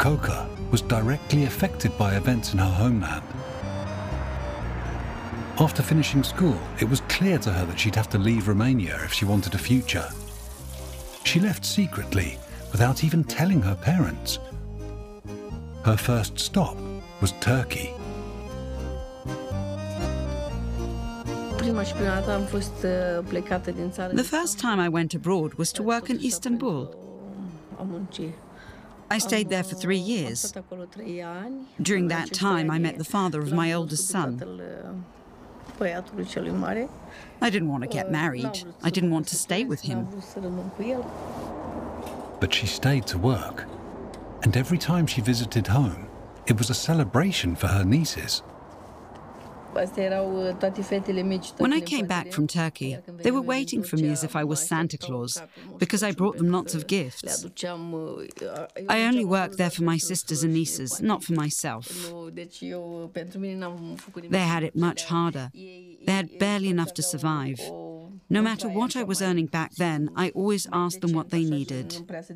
Coca was directly affected by events in her homeland. After finishing school, it was clear to her that she'd have to leave Romania if she wanted a future. She left secretly, without even telling her parents. Her first stop was Turkey. The first time I went abroad was to work in Istanbul. I stayed there for 3 years. During that time, I met the father of my oldest son. I didn't want to get married. I didn't want to stay with him. But she stayed to work. And every time she visited home, it was a celebration for her nieces. When I came back from Turkey, they were waiting for me as if I was Santa Claus, because I brought them lots of gifts. I only worked there for my sisters and nieces, not for myself. They had it much harder. They had barely enough to survive. No matter what I was earning back then, I always asked them what they needed.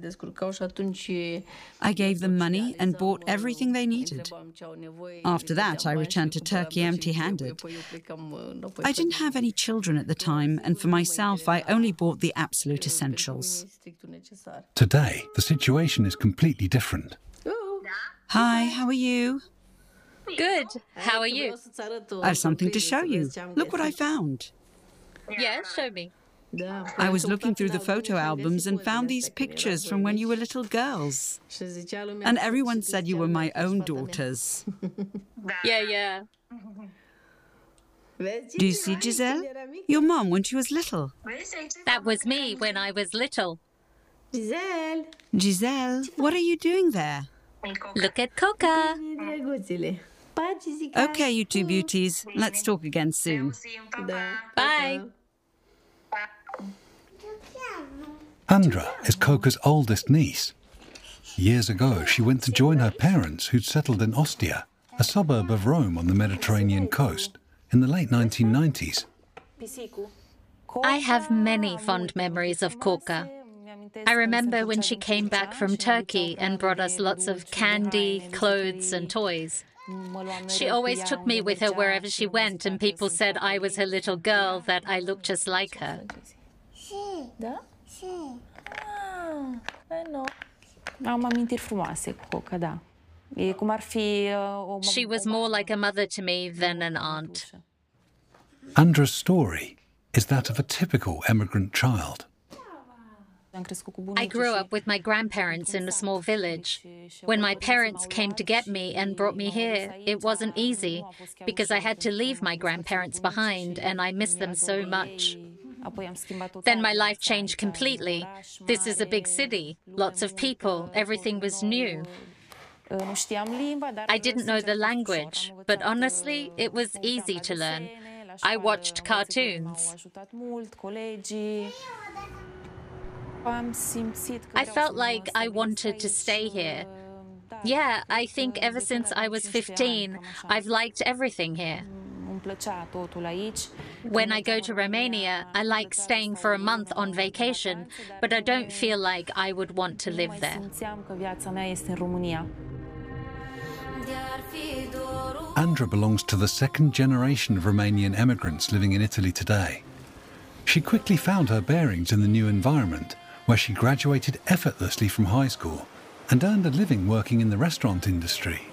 I gave them money and bought everything they needed. After that, I returned to Turkey empty-handed. I didn't have any children at the time, and for myself, I only bought the absolute essentials. Today, the situation is completely different. Hi, how are you? Good. How are you? I have something to show you. Look what I found. Yeah, show me. I was looking through the photo albums and found these pictures from when you were little girls. And everyone said you were my own daughters. Yeah. Do you see Giselle? Your mom when she was little. That was me when I was little. Giselle, what are you doing there? Look at Coca. Okay, you two beauties. Let's talk again soon. Bye. Andra is Coca's oldest niece. Years ago, she went to join her parents who'd settled in Ostia, a suburb of Rome on the Mediterranean coast, in the late 1990s. I have many fond memories of Coca. I remember when she came back from Turkey and brought us lots of candy, clothes and toys. She always took me with her wherever she went, and people said I was her little girl, that I looked just like her. She was more like a mother to me than an aunt. Andra's story is that of a typical emigrant child. I grew up with my grandparents in a small village. When my parents came to get me and brought me here, it wasn't easy because I had to leave my grandparents behind and I miss them so much. Then my life changed completely. This is a big city, lots of people, everything was new. I didn't know the language, but honestly, it was easy to learn. I watched cartoons. I felt like I wanted to stay here. Yeah, I think ever since I was 15, I've liked everything here. When I go to Romania, I like staying for a month on vacation, but I don't feel like I would want to live there. Andra belongs to the second generation of Romanian emigrants living in Italy today. She quickly found her bearings in the new environment, where she graduated effortlessly from high school and earned a living working in the restaurant industry.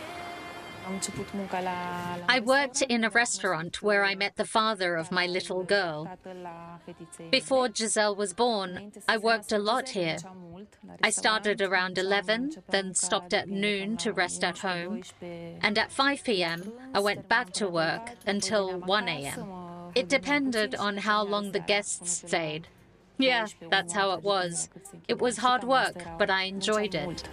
I worked in a restaurant where I met the father of my little girl. Before Giselle was born, I worked a lot here. I started around 11, then stopped at noon to rest at home, and at 5 p.m. I went back to work until 1 a.m. It depended on how long the guests stayed. Yeah, that's how it was. It was hard work, but I enjoyed it.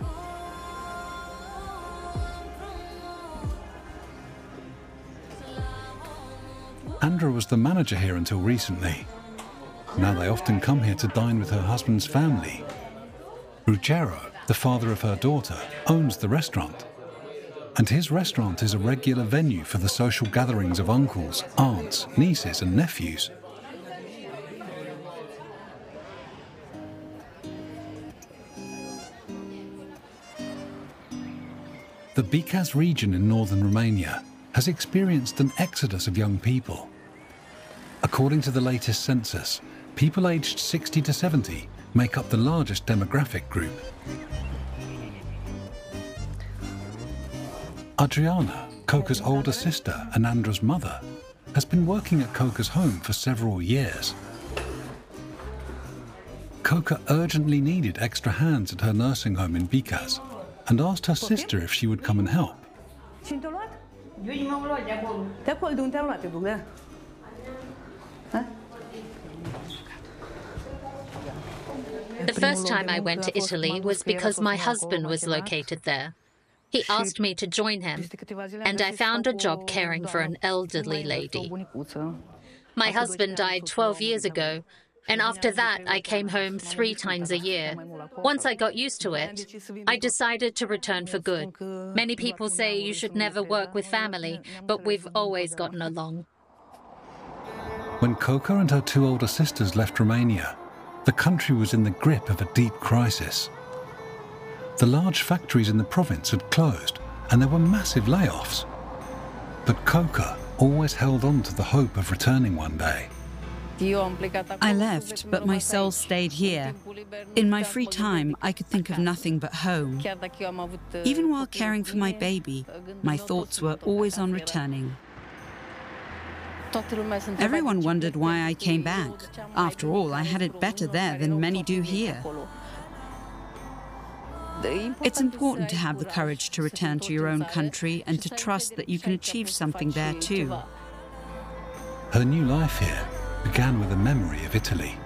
Andra was the manager here until recently. Now they often come here to dine with her husband's family. Ruggero, the father of her daughter, owns the restaurant. And his restaurant is a regular venue for the social gatherings of uncles, aunts, nieces and nephews. the Bicaz region in northern Romania has experienced an exodus of young people. According to the latest census, people aged 60 to 70 make up the largest demographic group. Adriana, Coca's older sister and Andra's mother, has been working at Coca's home for several years. Coca urgently needed extra hands at her nursing home in Bicaz and asked her sister if she would come and help. The first time I went to Italy was because my husband was located there. He asked me to join him, and I found a job caring for an elderly lady. My husband died 12 years ago, and after that I came home 3 times a year. Once I got used to it, I decided to return for good. Many people say you should never work with family, but we've always gotten along. When Coca and her 2 older sisters left Romania, the country was in the grip of a deep crisis. The large factories in the province had closed and there were massive layoffs. But Coca always held on to the hope of returning one day. I left, but my soul stayed here. In my free time, I could think of nothing but home. Even while caring for my baby, my thoughts were always on returning. Everyone wondered why I came back. After all, I had it better there than many do here. It's important to have the courage to return to your own country and to trust that you can achieve something there too. Her new life here began with a memory of Italy.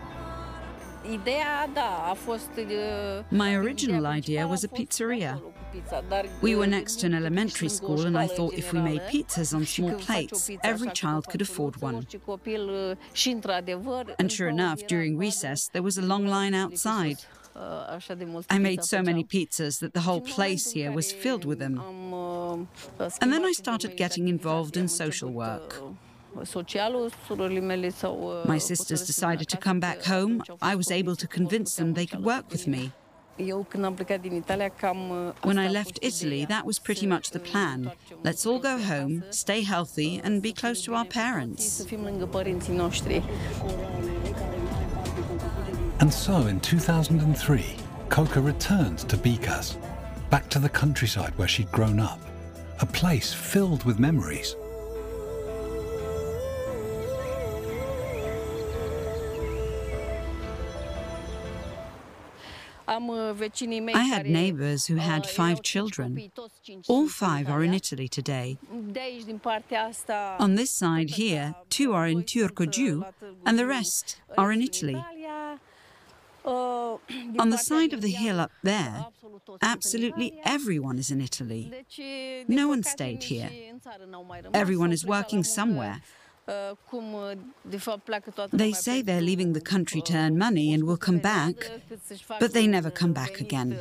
My original idea was a pizzeria. We were next to an elementary school and I thought if we made pizzas on small plates, every child could afford one. And sure enough, during recess, there was a long line outside. I made so many pizzas that the whole place here was filled with them. And then I started getting involved in social work. My sisters decided to come back home. I was able to convince them they could work with me. When I left Italy, that was pretty much the plan. Let's all go home, stay healthy, and be close to our parents. And so in 2003, Coca returned to Bicaz, back to the countryside where she'd grown up, a place filled with memories. I had neighbors who had 5 children. All 5 are in Italy today. On this side here, 2 are in Târgu, and the rest are in Italy. On the side of the hill up there, absolutely everyone is in Italy. No one stayed here. Everyone is working somewhere. They say they're leaving the country to earn money and will come back, but they never come back again.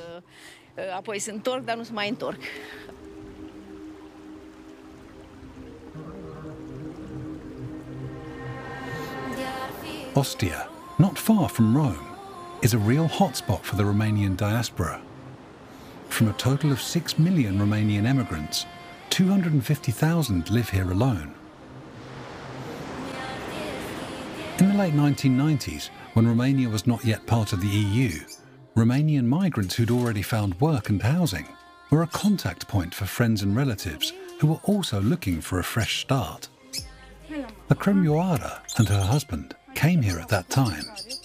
Ostia, not far from Rome, is a real hotspot for the Romanian diaspora. From a total of 6 million Romanian immigrants, 250,000 live here alone. In the late 1990s, when Romania was not yet part of the EU, Romanian migrants who'd already found work and housing were a contact point for friends and relatives who were also looking for a fresh start. Akremioara and her husband came here at that time.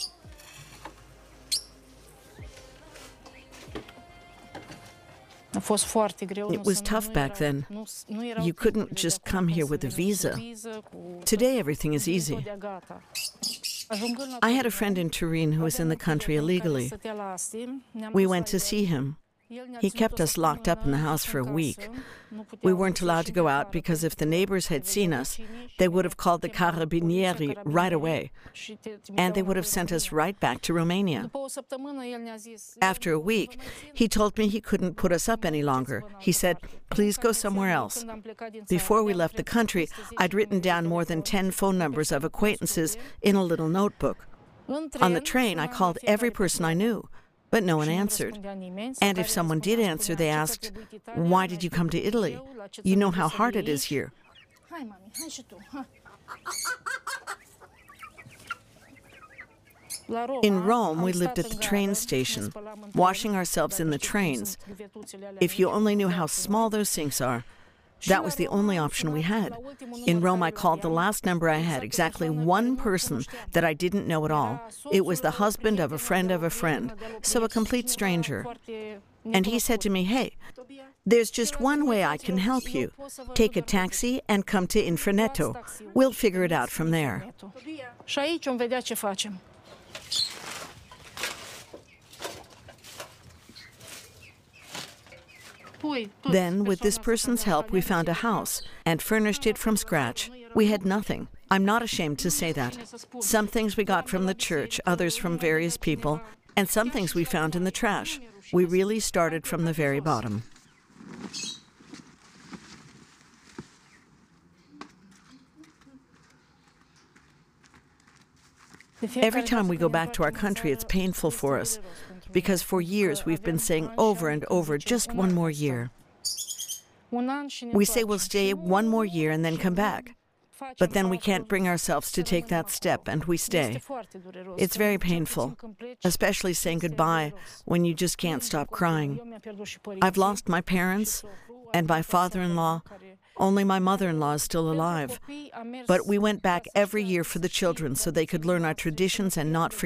It was tough back then. You couldn't just come here with a visa. Today everything is easy. I had a friend in Turin who was in the country illegally. We went to see him. He kept us locked up in the house for a week. We weren't allowed to go out because if the neighbors had seen us, they would have called the Carabinieri right away, and they would have sent us right back to Romania. After a week, he told me he couldn't put us up any longer. He said, "Please go somewhere else." Before we left the country, I'd written down more than 10 phone numbers of acquaintances in a little notebook. On the train, I called every person I knew. But no one answered. And if someone did answer, they asked, "Why did you come to Italy? You know how hard it is here." In Rome, we lived at the train station, washing ourselves in the trains. If you only knew how small those sinks are, that was the only option we had. In Rome, I called the last number I had, exactly one person that I didn't know at all. It was the husband of a friend, so a complete stranger. And he said to me, "Hey, there's just one way I can help you. Take a taxi and come to Infernetto. We'll figure it out from there." Then, with this person's help, we found a house and furnished it from scratch. We had nothing. I'm not ashamed to say that. Some things we got from the church, others from various people, and some things we found in the trash. We really started from the very bottom. Every time we go back to our country, it's painful for us, because for years we've been saying over and over, just one more year. We say we'll stay one more year and then come back. But then we can't bring ourselves to take that step, and we stay. It's very painful, especially saying goodbye when you just can't stop crying. I've lost my parents and my father-in-law. Only my mother-in-law is still alive. But we went back every year for the children so they could learn our traditions and not forget